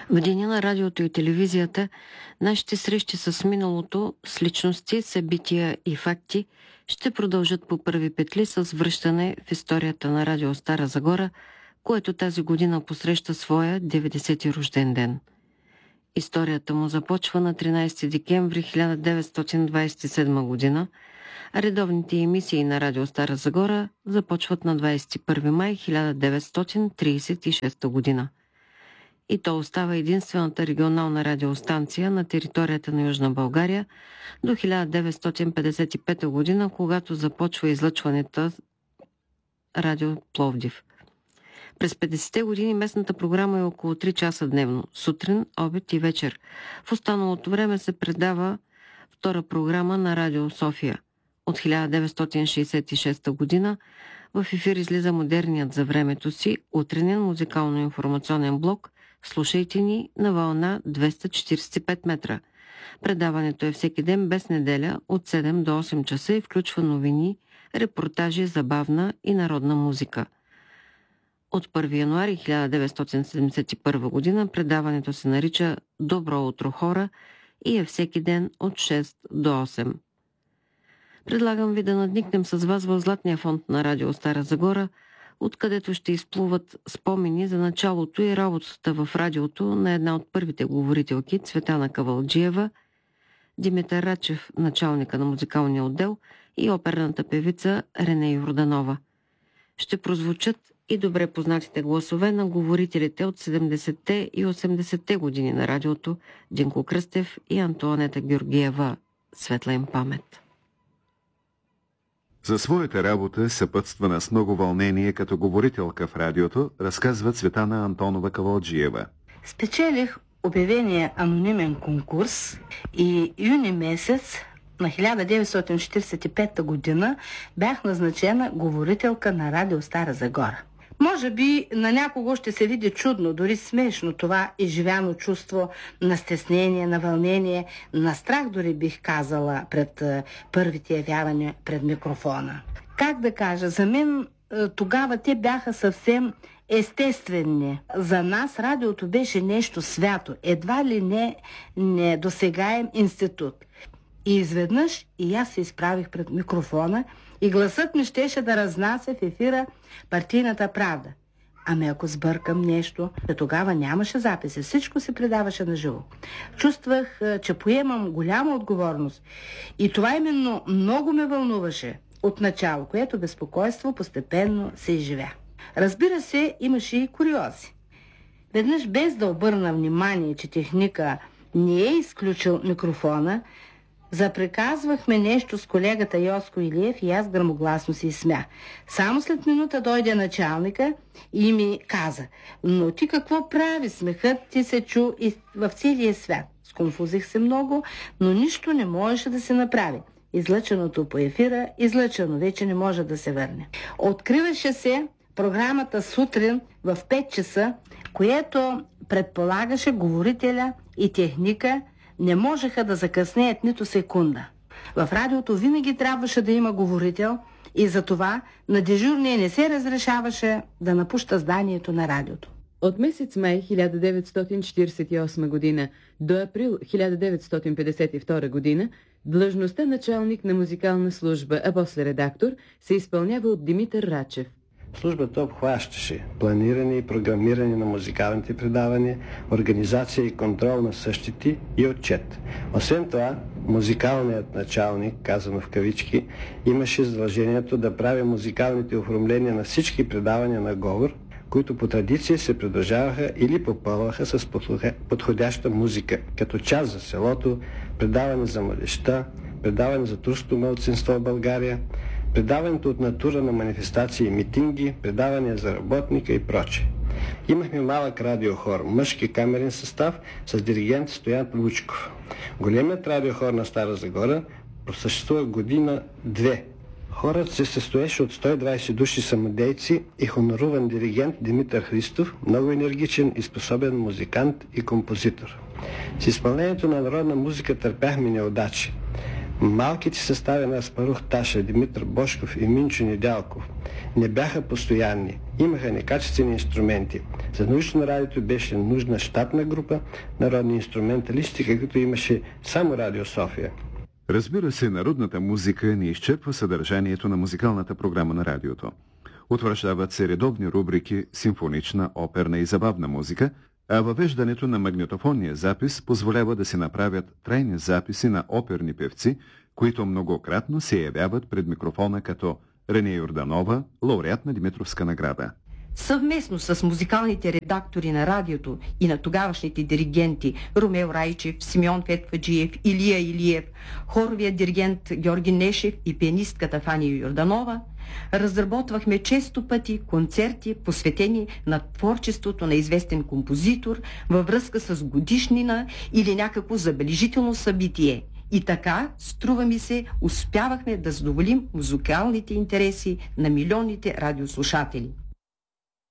В деня на радиото и телевизията, нашите срещи с миналото, с личности, събития и факти ще продължат по първи петли с връщане в историята на радио Стара Загора, което тази година посреща своя 90-ти рожден ден. Историята му започва на 13 декември 1927 година, а редовните емисии на радио Стара Загора започват на 21 май 1936 година. И то остава единствената регионална радиостанция на територията на Южна България до 1955 година, когато започва излъчването радио Пловдив. През 50-те години местната програма е около 3 часа дневно, сутрин, обед и вечер. В останалото време се предава втора програма на радио София. От 1966 година в ефир излиза модерният за времето си утренен музикално-информационен блок "Слушайте ни" на вълна 245 метра. Предаването е всеки ден без неделя от 7 до 8 часа и включва новини, репортажи, забавна и народна музика. От 1 януари 1971 година предаването се нарича "Добро утро, хора" и е всеки ден от 6 до 8. Предлагам ви да надникнем с вас в Златния фонд на радио Стара Загора, откъдето ще изплуват спомени за началото и работата в радиото на една от първите говорителки Цветана Кавалджиева, Димитър Рачев, началника на музикалния отдел, и оперната певица Рене Йорданова. Ще прозвучат и добре познатите гласове на говорителите от 70-те и 80-те години на радиото Динко Кръстев и Антоанета Георгиева. Светла им памет! За своята работа, съпътствана с много вълнение като говорителка в радиото, разказва Цветана Антонова Кавалджиева. Спечелих обявения анонимен конкурс и юни месец на 1945 година бях назначена говорителка на радио Стара Загора. Може би на някого ще се види чудно, дори смешно това изживяно чувство на стеснение, на вълнение, на страх дори бих казала пред първите явявания пред микрофона. Как да кажа, за мен тогава те бяха съвсем естествени. За нас радиото беше нещо свято, едва ли не недосегаем институт. И изведнъж и аз се изправих пред микрофона и гласът ми щеше да разнася в ефира партийната правда. Ами ако сбъркам нещо, тогава нямаше записи, всичко се предаваше на живо. Чувствах, че поемам голяма отговорност. И това именно много ме вълнуваше отначало, което безпокойство постепенно се изживя. Разбира се, имаше и куриози. Веднъж, без да обърна внимание, че техника не е изключил микрофона, заприказвахме нещо с колегата Йоско Илиев и аз гръмогласно се изсмях. Само след минута дойде началника и ми каза: "Но ти какво прави? Смехът ти се чу и в целия свят." Сконфузих се много, но нищо не можеше да се направи. Излъченото по ефира, излъчено, вече не може да се върне. Откриваше се програмата сутрин в 5 часа, което предполагаше говорителя и техника не можеха да закъснеят нито секунда. В радиото винаги трябваше да има говорител и затова на дежурния не се разрешаваше да напуща зданието на радиото. От месец май 1948 година до април 1952 година длъжността началник на музикална служба, а после редактор, се изпълнява от Димитър Рачев. Службата обхващаше планиране и програмиране на музикалните предавания, организация и контрол на същите и отчет. Освен това, музикалният началник, казано в кавички, имаше задължението да прави музикалните оформления на всички предавания на говор, които по традиция се придружаваха или попълваха с подходяща музика, като час за селото, предаване за младежта, предаване за турското малцинство в България, предаването от натура на манифестации и митинги, предавания за работника и прочее. Имахме малък радиохор, мъжки камерен състав с диригент Стоян Лучков. Големият радиохор на Стара Загора просъществува година-две. Хорът се състоеше от 120 души самодейци и хоноруван диригент Димитър Христов, много енергичен и способен музикант и композитор. С изпълнението на народна музика търпяхме неудачи. Малките състави на Аспарух Таша, Димитър Бошков и Минчо Недялков не бяха постоянни, имаха некачествени инструменти. За научно радиото беше нужна щатна група народни инструменталисти, каквито имаше само Радио София. Разбира се, народната музика не изчерпва съдържанието на музикалната програма на радиото. Утвърждават се редовни рубрики симфонична, оперна и забавна музика, а въвеждането на магнитофонния запис позволява да се направят трайни записи на оперни певци, които многократно се явяват пред микрофона като Рене Йорданова, лауреат на Димитровска награда. Съвместно с музикалните редактори на радиото и на тогавашните диригенти Румел Райчев, Симеон Фетваджиев, Илия Илиев, хоровият диригент Георги Нешев и пианистката Фани Йорданова, разработвахме често пъти концерти, посветени на творчеството на известен композитор във връзка с годишнина или някакво забележително събитие. И така, струва ми се, успявахме да задоволим музикалните интереси на милионите радиослушатели.